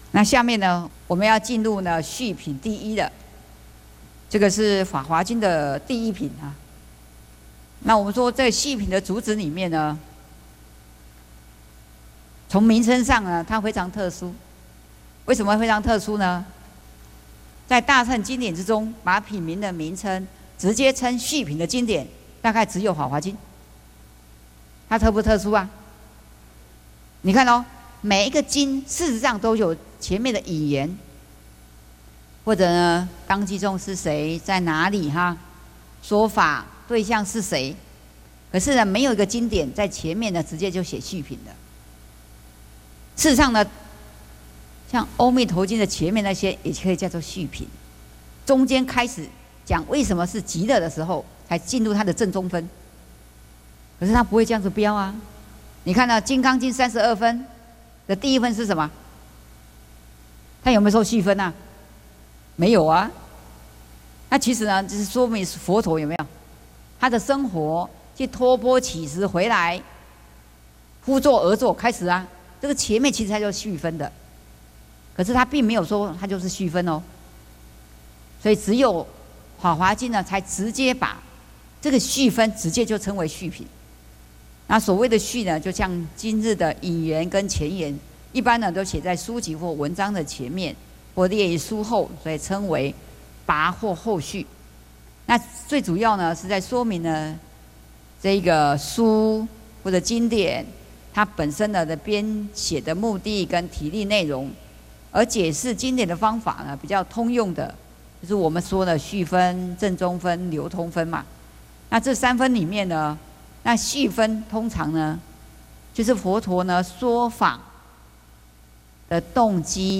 那下面呢，我们要进入呢序品第一的，这个是《法华经》的第一品啊。那我们说在序品的主旨里面呢，从名称上呢，它非常特殊。为什么非常特殊呢？在大乘经典之中，把品名的名称直接称序品的经典，大概只有《法华经》。它特不特殊啊？你看哦，每一个经事实上都有前面的引言，或者呢，当机中是谁，在哪里哈，说法对象是谁。可是呢，没有一个经典在前面呢，直接就写序品的。事实上呢，像《阿弥陀经》的前面那些，也可以叫做序品。中间开始讲为什么是极乐的时候，才进入它的正中分。可是它不会这样子标啊！你看到《金刚经》32分的第一分是什么？它有没有受序分啊？没有啊。那其实呢，就是说明佛陀有没有他的生活去托钵乞食回来，呼作而作开始啊。这个前面其实它就是序分的，可是他并没有说它就是序分哦。所以只有《法华经》呢，才直接把这个序分直接就称为序品。那所谓的序呢，就像今日的引言跟前言，一般呢都写在书籍或文章的前面，或列于书后，所以称为跋或后序。那最主要呢是在说明呢这个书或者经典它本身的编写的目的跟体例内容，而解释经典的方法呢比较通用的，就是我们说的序分、正中分、流通分嘛。那这三分里面呢，那序分通常呢，就是佛陀呢说法的动机